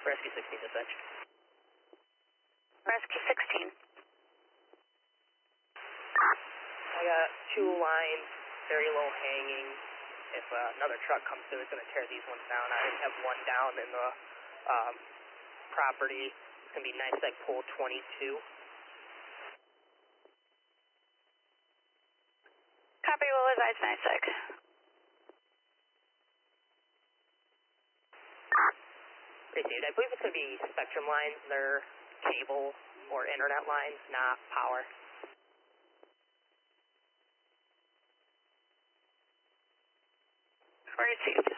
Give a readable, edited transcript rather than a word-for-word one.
Rescue 16 dispatch. Rescue 16. I got 2 lines, very low hanging. If another truck comes through, it's going to tear these ones down. I already have one down in the property. It's going to be NYSEG pole 22. Copy, what was ICE NYSEG? Received. I believe it's going to be Spectrum lines. They're cable or internet lines, not power. Received.